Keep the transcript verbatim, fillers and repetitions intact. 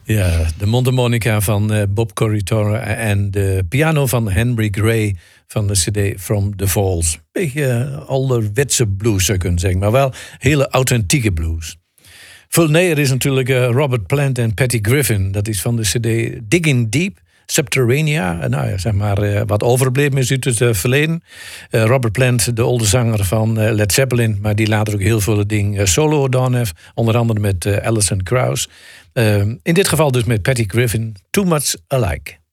Ja, de mondharmonica van uh, Bob Corritore en de piano van Henry Gray van de cd From the Falls. Beetje uh, ouderwetse blues zou je kunnen zeggen, maar wel hele authentieke blues. Veel neer is natuurlijk uh, Robert Plant en Patty Griffin. Dat is van de cd Digging Deep, Subterranea. Nou ja, zeg maar uh, wat overbleven is uit het uh, verleden. Uh, Robert Plant, de oude zanger van uh, Led Zeppelin, maar die later ook heel veel dingen uh, solo gedaan heeft. Onder andere met uh, Alison Krauss. Uh, in dit geval dus met Patty Griffin, Too Much Alike.